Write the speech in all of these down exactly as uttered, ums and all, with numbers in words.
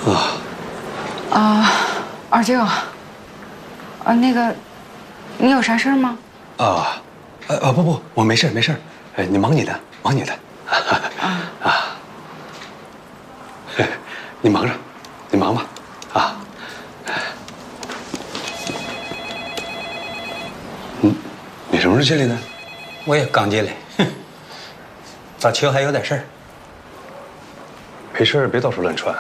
啊。 啊，二舅，啊，那个，你有啥事儿吗？ 啊，呃啊不不，我没事没事，哎，你忙你的，忙你的。啊啊，你忙着，你忙吧，啊。嗯，你什么时候进来的？ 我也刚进来。哼，早秋还有点事儿。 没事儿别到处乱窜。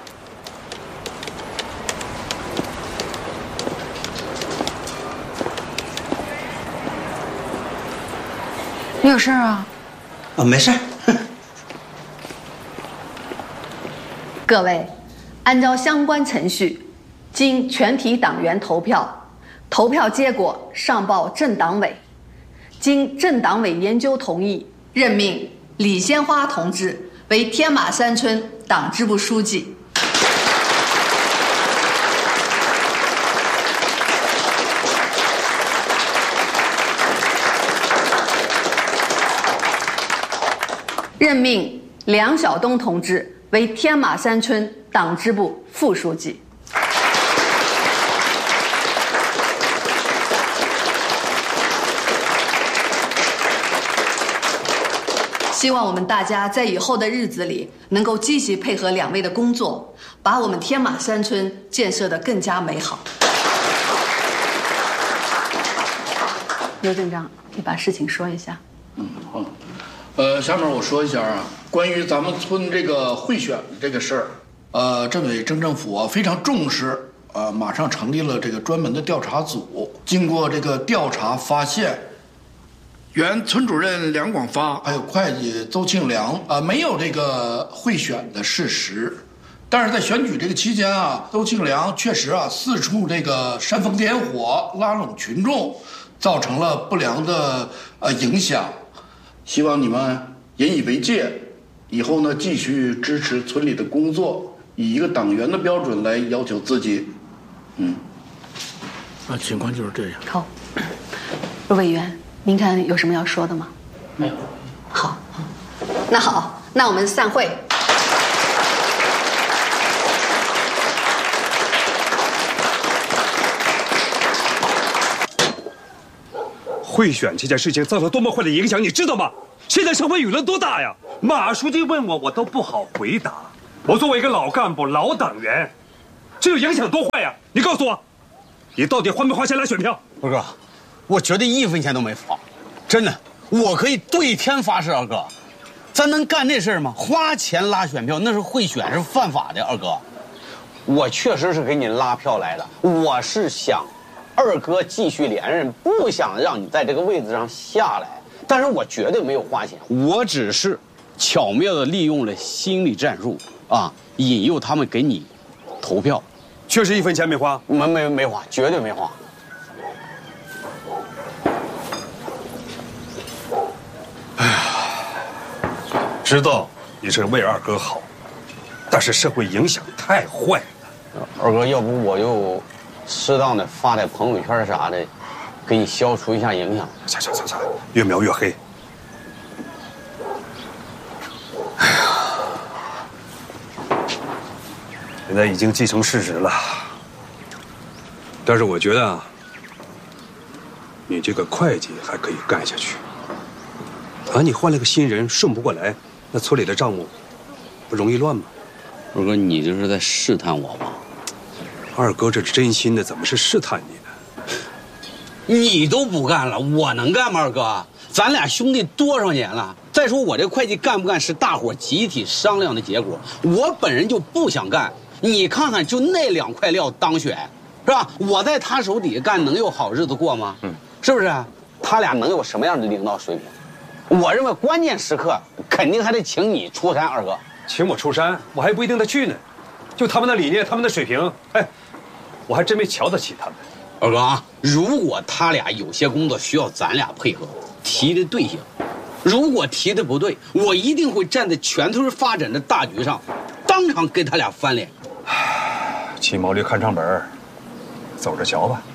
你有事儿啊？ 啊，没事儿。 各位，按照相关程序，经全体党员投票，投票结果上报政党委，经政党委研究同意，任命李鲜花同志为天马山村党支部书记。任命梁晓东同志为天马山村党支部副书记。希望我们大家在以后的日子里能够积极配合两位的工作，把我们天马山村建设得更加美好。刘镇长，你把事情说一下。 嗯，好。呃，下面我说一下啊，关于咱们村这个贿选这个事儿，呃，镇委镇政府啊非常重视，呃，马上成立了这个专门的调查组。经过这个调查发现，原村主任梁广发还有会计邹庆良啊、呃，没有这个贿选的事实。但是在选举这个期间啊，邹庆良确实啊四处这个煽风点火，拉拢群众，造成了不良的呃影响。希望你们引以为戒，以后呢继续支持村里的工作，以一个党员的标准来要求自己。嗯，啊，情况就是这样。 好，陆委员，您看有什么要说的吗？ 没有。 好，那好，那我们散会。 贿选这件事情造成多么坏的影响，你知道吗？现在社会舆论多大呀！马书记问我，我都不好回答。我作为一个老干部、老党员，这种影响多坏呀！你告诉我，你到底花没花钱拉选票？ 二哥，我绝对一分钱都没花，真的，我可以对天发誓，二哥，咱能干这事吗？花钱拉选票那是贿选，是犯法的。二哥， 我确实是给你拉票来的，我是想二哥继续连任，不想让你在这个位子上下来，但是我绝对没有花钱， 我只是巧妙地利用了心理战术啊，引诱他们给你投票。 确实一分钱没花， 没没没花，绝对没花。 哎呀，知道你是为二哥好，但是社会影响太坏了。 二哥，要不我就适当的发点朋友圈啥的，给你消除一下影响。 行行行行，越描越黑。哎呀，现在已经既成事实了。但是我觉得啊，你这个会计还可以干下去。啊，你换了个新人，顺不过来，那村里的账目不容易乱吗？ 二哥，你这是在试探我吧？ 二哥这是真心的，怎么是试探你呢？ 你都不干了，我能干吗？二哥，咱俩兄弟多少年了？再说我这会计干不干是大伙集体商量的结果，我本人就不想干。你看看，就那两块料当选，是吧？我在他手底下干，能有好日子过吗？嗯，是不是？ 他俩能有什么样的领导水平？我认为关键时刻肯定还得请你出山，二哥。 请我出山，我还不一定得去呢。就他们的理念，他们的水平，哎，我还真没瞧得起他们。 二哥啊，如果他俩有些工作需要咱俩配合，提的对些；如果提的不对，我一定会站在全村发展的大局上，当场跟他俩翻脸。 骑毛驴看账本，走着瞧吧。